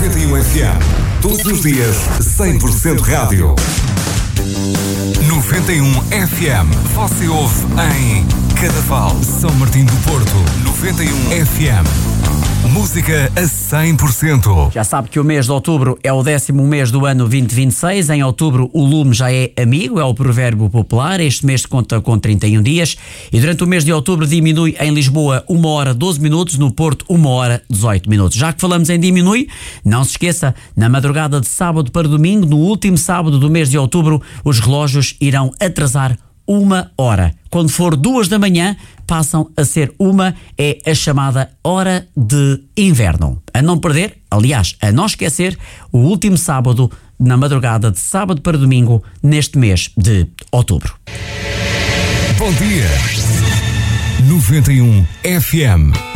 91 FM. Todos os dias, 100% rádio. 91 FM. Você ouve em Cadaval, São Martinho do Porto. 91 FM. Música a 100%. Já sabe que o mês de outubro é o 10º mês do ano 2026. Em outubro o lume já é amigo, é o provérbio popular. Este mês conta com 31 dias e durante o mês de outubro diminui em Lisboa 1 hora 12 minutos, no Porto 1 hora 18 minutos. Já que falamos em diminui, não se esqueça, na madrugada de sábado para domingo, no último sábado do mês de outubro, os relógios irão atrasar 1 hora. Quando for 2 da manhã, passam a ser 1, é a chamada hora de inverno. A não perder, aliás, a não esquecer, o último sábado, na madrugada de sábado para domingo, neste mês de outubro. Bom dia. 91 FM.